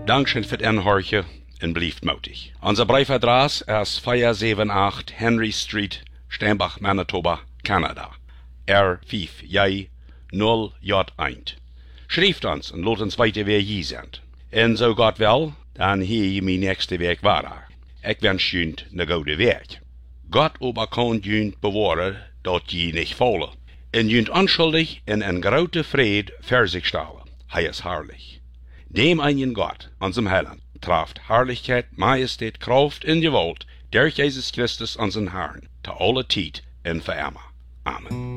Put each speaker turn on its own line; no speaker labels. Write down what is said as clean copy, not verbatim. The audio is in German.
Dankeschön für den Horche en blieft mutig. Unser Briefadress ist 478 Henry Street, Steinbach, Manitoba, Canada. R5J0J1. Schrijft ons en laat ons weten wie je bent. En zo God wel, dan hier je mijn nächste week waar. Ik wens je een goede week. God aber kan je bewaren dat je niet vallen. En je onschuldig in een grote vrede voor zich stellen. Hij is herrlich. Dem einen Gott, unserem Heiland, traft Herrlichkeit, Majestät, Kraft und Gewalt durch Jesus Christus, unseren Herrn, zu aller Zeit und für immer. Amen.